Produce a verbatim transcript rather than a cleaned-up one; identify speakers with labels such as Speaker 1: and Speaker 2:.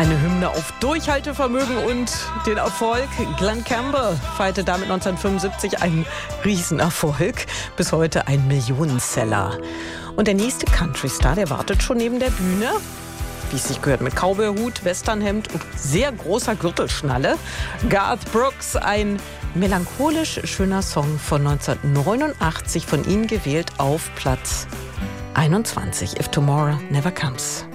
Speaker 1: Eine Hymne auf Durchhaltevermögen und den Erfolg. Glen Campbell feierte damit neunzehnhundertfünfundsiebzig einen Riesenerfolg. Bis heute ein Millionenseller. Und der nächste Country-Star, der wartet schon neben der Bühne. Wie es sich gehört, mit Cowboyhut, Westernhemd und sehr großer Gürtelschnalle. Garth Brooks, ein melancholisch schöner Song von neunzehnhundertneunundachtzig, von Ihnen gewählt auf Platz einundzwanzig. If Tomorrow Never Comes.